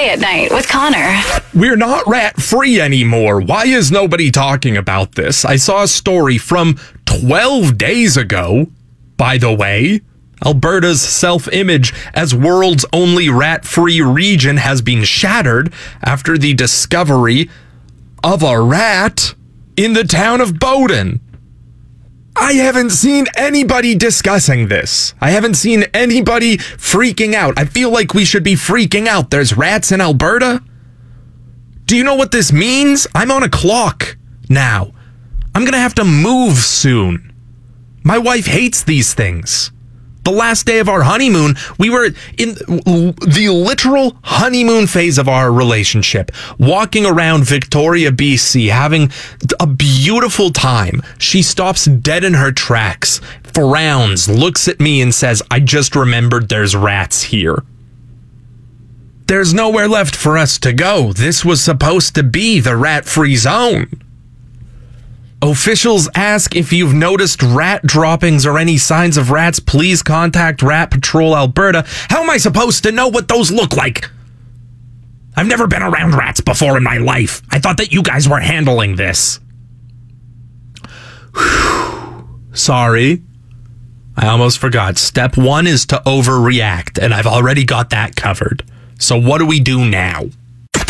Play at Night with Connor. We're not rat-free anymore. Why is nobody talking about this? I saw a story from 12 days ago, by the way. Alberta's self-image as world's only rat-free region has been shattered after the discovery of a rat in the town of Bowden. I haven't seen anybody discussing this. I haven't seen anybody freaking out. I feel like we should be freaking out. There's rats in Alberta? Do you know what this means? I'm on a clock now. I'm going to have to move soon. My wife hates these things. The last day of our honeymoon, we were in the literal honeymoon phase of our relationship, walking around Victoria, BC, having a beautiful time. She stops dead in her tracks, frowns, looks at me and says, I just remembered there's rats here. There's nowhere left for us to go. This was supposed to be the rat-free zone. Officials ask if you've noticed rat droppings or any signs of rats, please contact Rat Patrol Alberta. How am I supposed to know what those look like? I've never been around rats before in my life. I thought that you guys were handling this. Sorry. I almost forgot. Step 1 is to overreact, and I've already got that covered. So what do we do now?